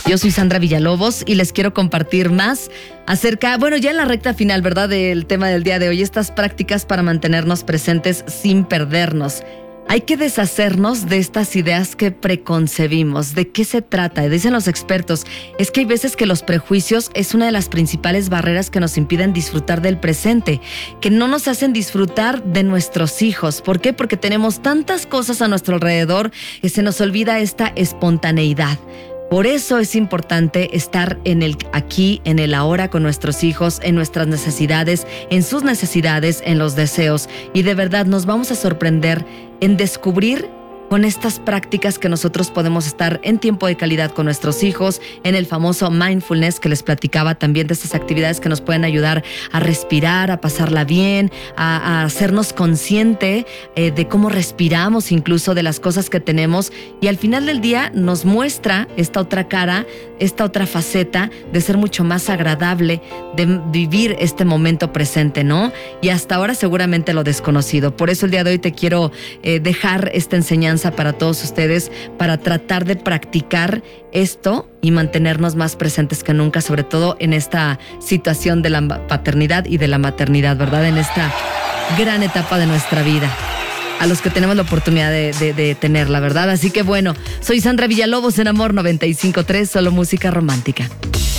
Yo soy Sandra Villalobos y les quiero compartir más acerca, ya en la recta final, ¿verdad?, del tema del día de hoy, estas prácticas para mantenernos presentes sin perdernos. Hay que deshacernos de estas ideas que preconcebimos. ¿De qué se trata? Dicen los expertos, es que hay veces que los prejuicios es una de las principales barreras que nos impiden disfrutar del presente, que no nos hacen disfrutar de nuestros hijos. ¿Por qué? Porque tenemos tantas cosas a nuestro alrededor que se nos olvida esta espontaneidad. Por eso es importante estar en el aquí, en el ahora con nuestros hijos, en nuestras necesidades, en sus necesidades, en los deseos. Y de verdad nos vamos a sorprender en descubrir con estas prácticas que nosotros podemos estar en tiempo de calidad con nuestros hijos, en el famoso mindfulness que les platicaba también, de estas actividades que nos pueden ayudar a respirar, a pasarla bien, a hacernos consciente de cómo respiramos, incluso de las cosas que tenemos, y al final del día nos muestra esta otra cara, esta otra faceta de ser mucho más agradable, de vivir este momento presente, ¿no? Y hasta ahora seguramente lo desconocido. Por eso el día de hoy te quiero dejar esta enseñanza para todos ustedes, para tratar de practicar esto y mantenernos más presentes que nunca, sobre todo en esta situación de la paternidad y de la maternidad, ¿verdad? En esta gran etapa de nuestra vida, a los que tenemos la oportunidad de tenerla, ¿verdad? Así que soy Sandra Villalobos en Amor 95.3, solo música romántica.